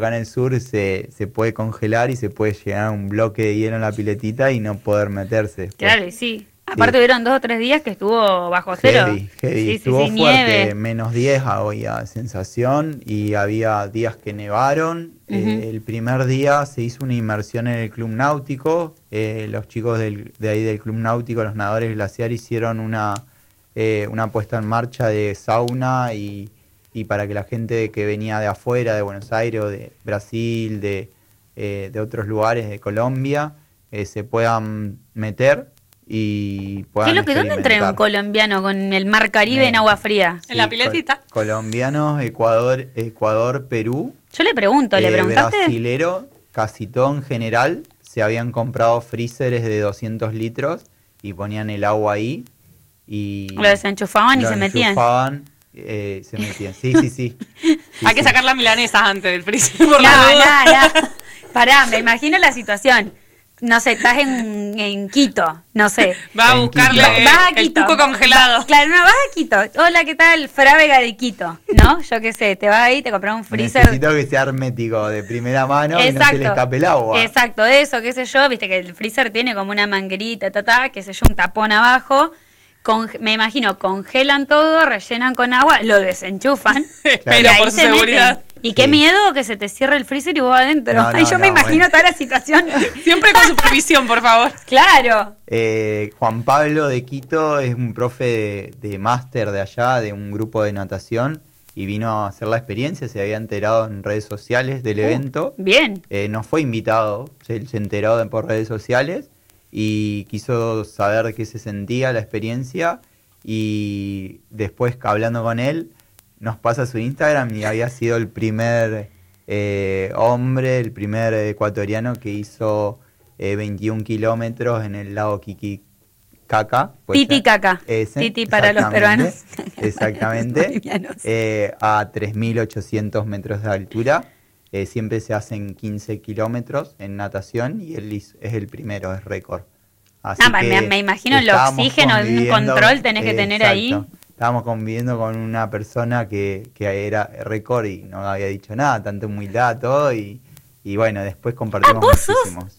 Acá en el sur se puede congelar y se puede llegar a un bloque de hielo en la piletita y no poder meterse después. Claro, y sí. Aparte hubieron 2 o 3 días que estuvo bajo cero. Heavy. Sí, Estuvo sí, fuerte, nieve. -10 había sensación y había días que nevaron. El primer día se hizo una inmersión en el club náutico. Los chicos de ahí del club náutico, los nadadores glaciar, hicieron una puesta en marcha de sauna y para que la gente que venía de afuera, de Buenos Aires, o de Brasil, de otros lugares, de Colombia, se puedan meter y puedan ¿Dónde entrena un colombiano con el mar Caribe en agua fría? En la piletita. Colombianos, Ecuador, Perú. Yo le pregunto, ¿le preguntaste? Brasilero, casi todo en general, se habían comprado freezers de 200 litros y ponían el agua ahí. Y lo desenchufaban y se metían. Se metían, sí. Hay que sacar las milanesas antes del freezer. No. Pará, me imagino la situación. No sé, estás en Quito, no sé. Va a buscarle el tuco congelado. Claro, no, vas a Quito. Hola, ¿qué tal? Frávega de Quito, ¿no? Yo qué sé, te vas ahí, te compras un freezer. Necesito que sea hermético, de primera mano, y no se le escape el agua. Exacto, eso, qué sé yo, viste que el freezer tiene como una manguerita, qué sé yo, un tapón abajo. Me imagino, congelan todo, rellenan con agua, lo desenchufan. Pero por su seguridad. Meten. Y qué miedo que se te cierre el freezer y vos adentro. Yo me imagino toda la situación. Siempre con supervisión, por favor. Claro. Juan Pablo de Quito es un profe de máster de allá, de un grupo de natación, y vino a hacer la experiencia, se había enterado en redes sociales del evento. Bien. No fue invitado, se enteró por redes sociales y quiso saber qué se sentía la experiencia, y después, hablando con él, nos pasa su Instagram y había sido el primer hombre, el primer ecuatoriano que hizo 21 kilómetros en el lago Titicaca. Titicaca. Titi para los peruanos. Exactamente. A 3.800 metros de altura. Siempre se hacen 15 kilómetros en natación y él es el primero, es récord. Así que me imagino el oxígeno, un control tenés que tener ahí. Estábamos conviviendo con una persona que era récord y no había dicho nada, tanta humildad, todo, y bueno, después compartimos muchísimos.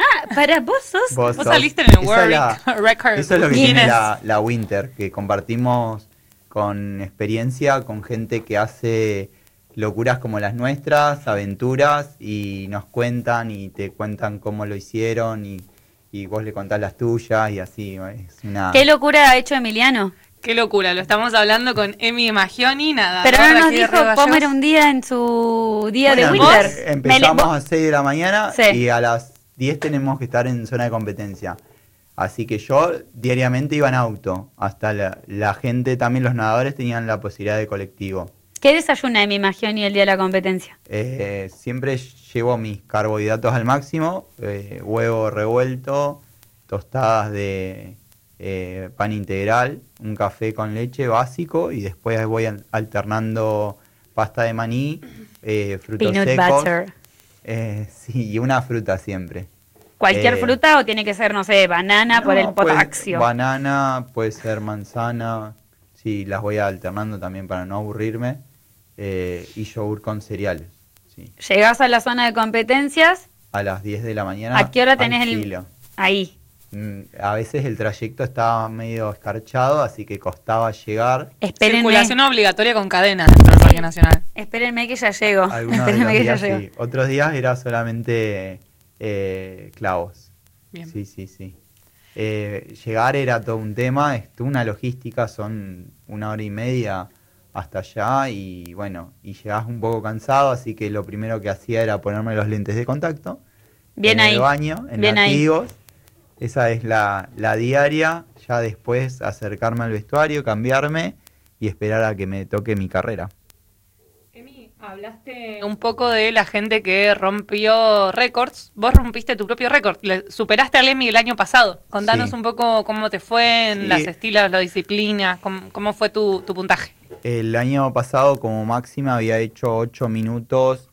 Vos saliste en el World Record. Eso es lo que tiene la Winter, que compartimos con experiencia, con gente que hace locuras como las nuestras, aventuras, y nos cuentan y te cuentan cómo lo hicieron, y vos le contás las tuyas, y así. Es una... ¿Qué locura ha hecho Emiliano? Qué locura, lo estamos hablando con Emi Magioni, nada. Pero no nos dijo cómo era un día en su día de Winter. Empezamos a 6 de la mañana y a las 10 tenemos que estar en zona de competencia. Así que yo diariamente iba en auto. Hasta la gente, también los nadadores, tenían la posibilidad de colectivo. ¿Qué desayuna Emi Magioni el día de la competencia? Siempre llevo mis carbohidratos al máximo, huevo revuelto, tostadas de pan integral, un café con leche básico, y después voy alternando pasta de maní, frutos Peanut secos. Butter. Sí, y una fruta siempre. ¿Cualquier fruta o tiene que ser, no sé, banana por el potasio? Banana, puede ser manzana, sí, las voy alternando también para no aburrirme, y yogur con cereales. Sí. ¿Llegás a la zona de competencias? A las 10 de la mañana. ¿A qué hora tenés ahí? A veces el trayecto estaba medio escarchado, así que costaba llegar. Espérenme. Circulación obligatoria con cadena dentro del Parque Nacional. Espérenme que ya llego. Espérenme que ya llego. Sí. Otros días era solamente clavos. Bien. Sí. Llegar era todo un tema, es una logística, son 1 hora y media hasta allá, y bueno, y llegás un poco cansado, así que lo primero que hacía era ponerme los lentes de contacto. Bien en ahí. el baño, en Bien nativos. Ahí. Esa es la diaria, ya después acercarme al vestuario, cambiarme y esperar a que me toque mi carrera. Emi, hablaste un poco de la gente que rompió récords. Vos rompiste tu propio récord, superaste al Emi el año pasado. Contanos un poco cómo te fue en las estilos, la disciplina, cómo fue tu puntaje. El año pasado como máxima había hecho 8 minutos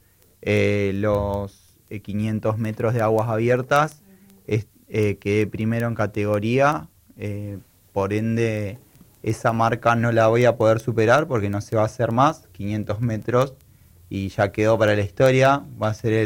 los 500 metros de aguas abiertas. Quedé primero en categoría, por ende esa marca no la voy a poder superar porque no se va a hacer más, 500 metros, y ya quedó para la historia, va a ser